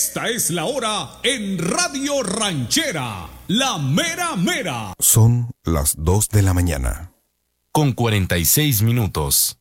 Esta es la hora en Radio Ranchera, la mera mera. Son las 2 de la mañana. Con 46 minutos.